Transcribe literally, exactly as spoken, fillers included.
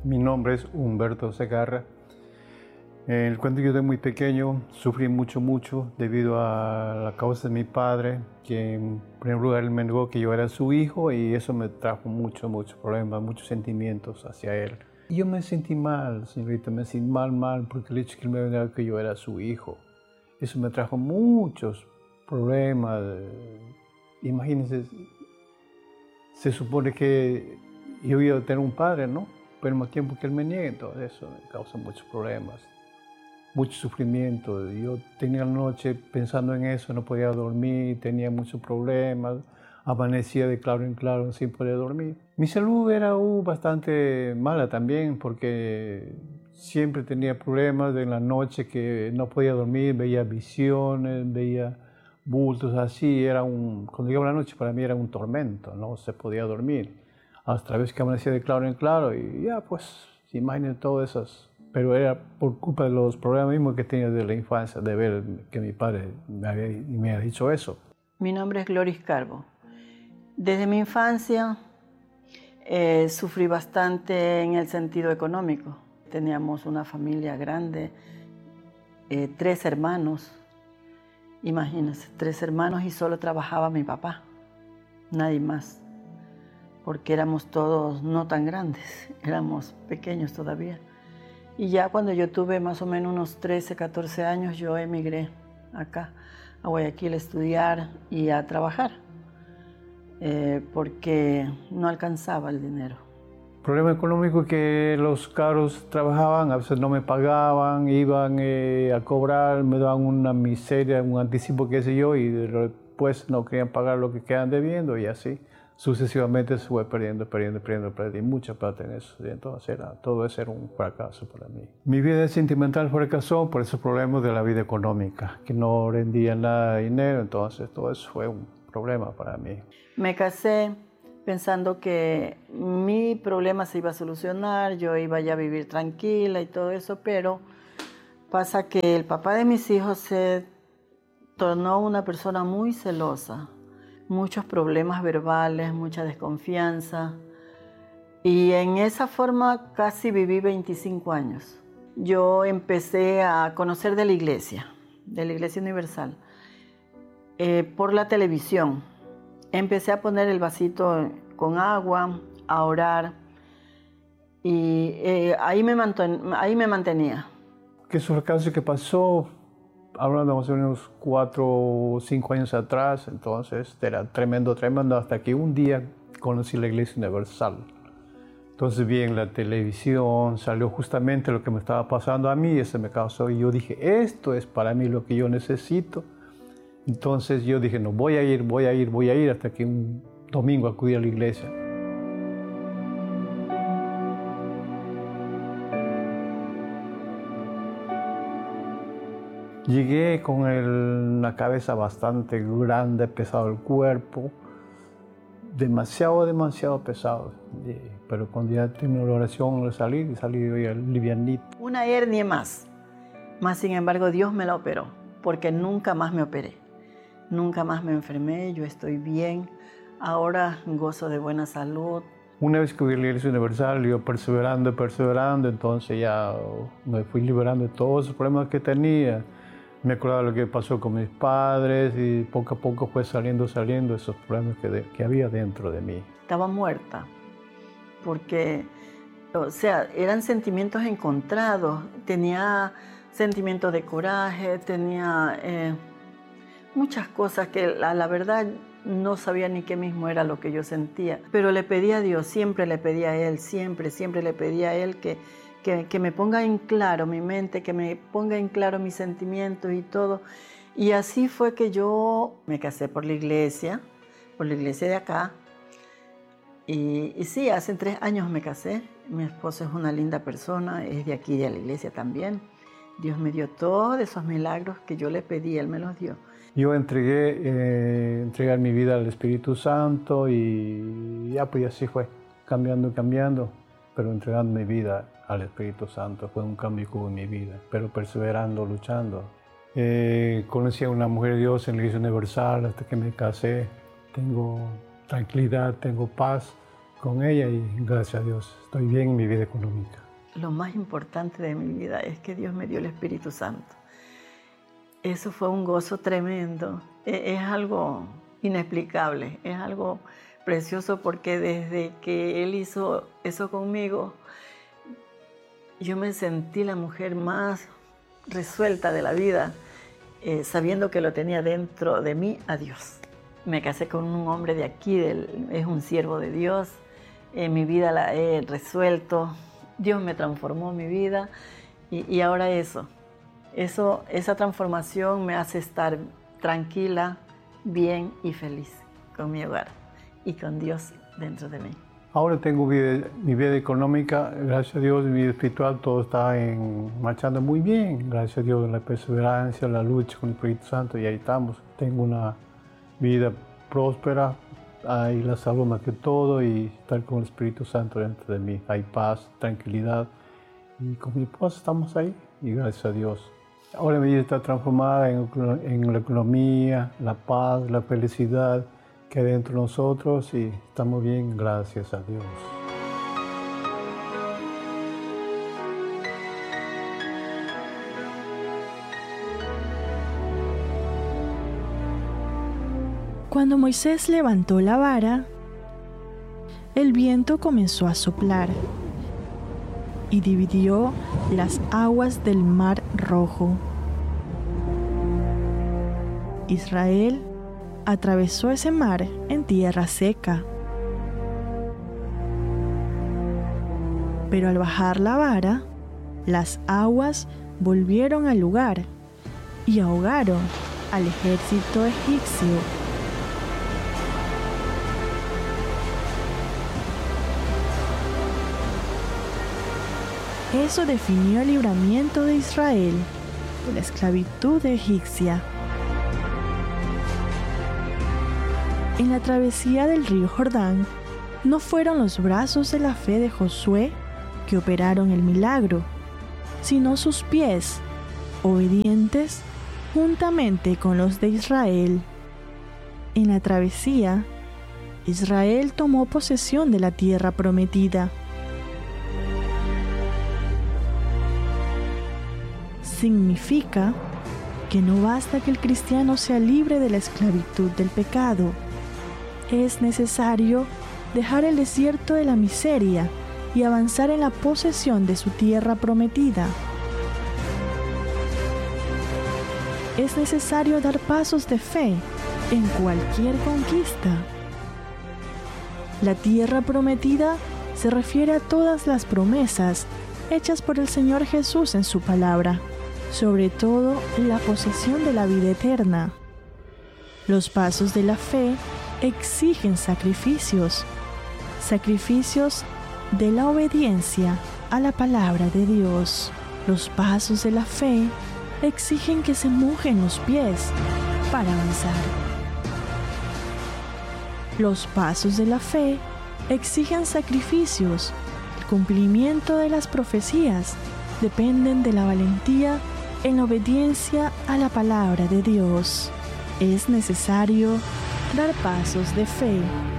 Mi nombre es Humberto Segarra. Eh, cuando yo era muy pequeño sufrí mucho, mucho debido a la causa de mi padre, que en primer lugar él me negó que yo era su hijo y eso me trajo mucho, muchos problemas, muchos sentimientos hacia él. Y yo me sentí mal, señorita, me sentí mal, mal, porque el hecho de que él me negara que yo era su hijo, eso me trajo muchos problemas. Imagínense, se supone que yo iba a tener un padre, ¿no? Pero al mismo tiempo que él me niegue, todo eso me causa muchos problemas, mucho sufrimiento. Yo tenía la noche pensando en eso, no podía dormir, tenía muchos problemas, amanecía de claro en claro sin poder dormir. Mi salud era uh, bastante mala también, porque siempre tenía problemas en la noche que no podía dormir, veía visiones, veía bultos así. Era un, cuando llegaba la noche para mí era un tormento, no se podía dormir. Hasta la vez que amanecía de claro en claro y ya pues, imaginen todas esas. Pero era por culpa de los problemas mismos que tenía de la infancia, de ver que mi padre me había, me había dicho eso. Mi nombre es Gloris Carbo. Desde mi infancia eh, sufrí bastante en el sentido económico. Teníamos una familia grande, eh, tres hermanos. Imagínense, tres hermanos y solo trabajaba mi papá, nadie más. Porque éramos todos no tan grandes, éramos pequeños todavía. Y ya cuando yo tuve más o menos unos trece, catorce años, yo emigré acá a Guayaquil a estudiar y a trabajar, eh, porque no alcanzaba el dinero. El problema económico es que los caros trabajaban, a veces no me pagaban, iban eh, a cobrar, me daban una miseria, un anticipo, qué sé yo, y después no querían pagar lo que quedan debiendo y así. Sucesivamente se fue perdiendo, perdiendo, perdiendo, perdí mucha plata en eso. Y entonces era, todo eso era un fracaso para mí. Mi vida sentimental fracasó por esos problemas de la vida económica, que no rendía nada de dinero, entonces todo eso fue un problema para mí. Me casé pensando que mi problema se iba a solucionar, yo iba ya a vivir tranquila y todo eso, pero pasa que el papá de mis hijos se tornó una persona muy celosa. Muchos problemas verbales, mucha desconfianza. Y en esa forma casi viví veinticinco años. Yo empecé a conocer de la iglesia, de la Iglesia Universal, eh, por la televisión. Empecé a poner el vasito con agua, a orar, y eh, ahí, me manten, ahí me mantenía. ¿Qué fracaso que pasó? Hablando más o menos cuatro o cinco años atrás, entonces era tremendo, tremendo, hasta que un día conocí la Iglesia Universal. Entonces vi en la televisión, salió justamente lo que me estaba pasando a mí, y eso me causó, y yo dije, esto es para mí lo que yo necesito. Entonces yo dije, no, voy a ir, voy a ir, voy a ir, hasta que un domingo acudí a la iglesia. Llegué con el, una cabeza bastante grande, pesado el cuerpo, demasiado, demasiado pesado. Pero cuando ya terminé la oración, salí, salí livianito. Una hernia más, más sin embargo Dios me la operó, porque nunca más me operé, nunca más me enfermé, yo estoy bien, ahora gozo de buena salud. Una vez que fui a la Iglesia Universal, yo perseverando, perseverando, entonces ya me fui liberando de todos los problemas que tenía. Me acordaba lo que pasó con mis padres y poco a poco fue saliendo, saliendo esos problemas que, de, que había dentro de mí. Estaba muerta, porque, o sea, eran sentimientos encontrados. Tenía sentimientos de coraje, tenía eh, muchas cosas que la, la verdad no sabía ni qué mismo era lo que yo sentía. Pero le pedí a Dios, siempre le pedí a Él, siempre, siempre le pedí a Él que Que, que me ponga en claro mi mente, que me ponga en claro mis sentimientos y todo. Y así fue que yo me casé por la iglesia, por la iglesia de acá. Y, y sí, hace tres años me casé. Mi esposo es una linda persona, es de aquí, de la iglesia también. Dios me dio todos esos milagros que yo le pedí, Él me los dio. Yo entregué, eh, entregar mi vida al Espíritu Santo y ya pues así fue, cambiando, cambiando, pero entregando mi vida al Espíritu Santo. Fue un cambio que hubo en mi vida, pero perseverando, luchando. Eh, conocí a una mujer de Dios en la Iglesia Universal hasta que me casé. Tengo tranquilidad, tengo paz con ella y gracias a Dios estoy bien en mi vida económica. Lo más importante de mi vida es que Dios me dio el Espíritu Santo. Eso fue un gozo tremendo. Es algo inexplicable, es algo precioso porque desde que Él hizo eso conmigo, yo me sentí la mujer más resuelta de la vida, eh, sabiendo que lo tenía dentro de mí a Dios. Me casé con un hombre de aquí, del, es un siervo de Dios. Eh, mi vida la he resuelto. Dios me transformó mi vida y, y ahora eso, eso, esa transformación me hace estar tranquila, bien y feliz con mi hogar y con Dios dentro de mí. Ahora tengo vida, mi vida económica, gracias a Dios, mi vida espiritual, todo está en, marchando muy bien. Gracias a Dios, la perseverancia, la lucha con el Espíritu Santo y ahí estamos. Tengo una vida próspera, hay la salud más que todo y estar con el Espíritu Santo dentro de mí. Hay paz, tranquilidad y con mi esposa estamos ahí y gracias a Dios. Ahora mi vida está transformada en, en la economía, la paz, la felicidad que hay dentro de nosotros y estamos bien, gracias a Dios. Cuando Moisés levantó la vara, el viento comenzó a soplar y dividió las aguas del Mar Rojo. Israel atravesó ese mar en tierra seca. Pero al bajar la vara, las aguas volvieron al lugar y ahogaron al ejército egipcio. Eso definió el libramiento de Israel de la esclavitud egipcia. En la travesía del río Jordán, no fueron los brazos de la fe de Josué que operaron el milagro, sino sus pies, obedientes juntamente con los de Israel. En la travesía, Israel tomó posesión de la tierra prometida. Significa que no basta que el cristiano sea libre de la esclavitud del pecado. Es necesario dejar el desierto de la miseria y avanzar en la posesión de su tierra prometida. Es necesario dar pasos de fe en cualquier conquista. La tierra prometida se refiere a todas las promesas hechas por el Señor Jesús en su palabra, sobre todo la posesión de la vida eterna. Los pasos de la fe exigen sacrificios, sacrificios de la obediencia a la palabra de Dios. Los pasos de la fe exigen que se mojen los pies para avanzar. Los pasos de la fe exigen sacrificios. El cumplimiento de las profecías dependen de la valentía en la obediencia a la palabra de Dios. Es necesario dar pasos de fe.